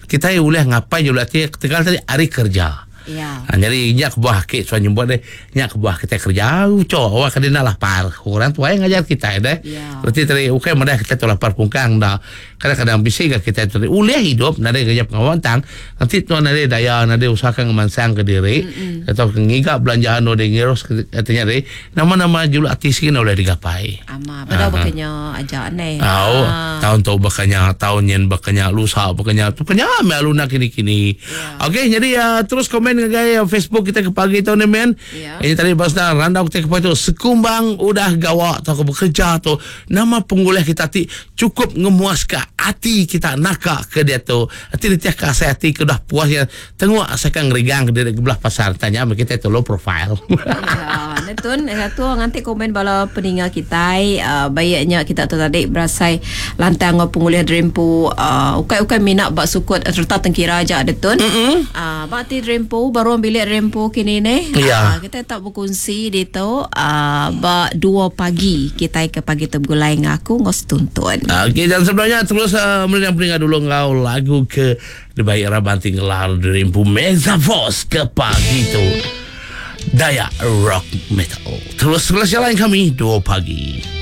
kita boleh ngapain je tegal tadi hari kerja. Ya. Jadi nyak buah ke soalnya buat deh nyak buah kita kerja awak kadina lah par orang tua yang ngajar kita deh. Ya. Berarti tadi ukai mana kita tu lapar pungkang dah. Kadang-kadang bisa kita tadi uliah hidup nade kerja pengawantang nanti tu nade daya nade usahakan ngemansang ke diri atau ngigap belanjaan nade ngiros katanya deh nama-nama julu artis kini oleh digapai. Ama pada bakanya aja nih. Tahun tu bakanya tahun yen bakanya lusa bakanya tu kanya meluna kini-kini. Okey jadi terus komen gaya Facebook kita ke pagi tu ni men. Ini tadi pasal randau kita ke pagi tu sekumbang udah gawa atau bekerja tu nama penggulih kita ti cukup ngemuaskan hati kita nakak ke dia tu. Hati dia tiak kasih hati ke dah puas ya. Tengok asalkan ngerigang ke dia belah pasar tanya kita tu low profile. Ya, netun satu nanti komen bala peninggal kita bayaknya kita tu tadi berasai lantang pengulihan Dreampo ukai-ukai minat bak sukut serta tengkira aja detun. Bakti Dreampo baru bilik Dreampo kini ni. Kita tak berkongsi di tu bak 2 pagi kita ke pagi tu gulai ngaku ngos tuntun. Okey dan sebenarnya terus meringat dulu ngau lagu ke Debai Rabanti ngelar Dreampo Mega Force ke pagi tu. Daya rock metal. Terus lain kami 2 pagi.